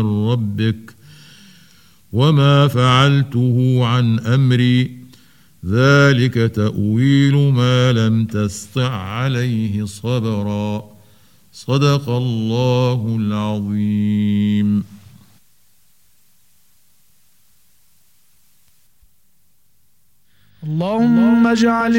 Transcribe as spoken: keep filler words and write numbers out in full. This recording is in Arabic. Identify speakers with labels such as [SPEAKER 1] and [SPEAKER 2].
[SPEAKER 1] ربك وما فعلته عن أمري ذلك تأويل ما لم تسطع عليه صبرا صدق الله العظيم.
[SPEAKER 2] اللهم اجعل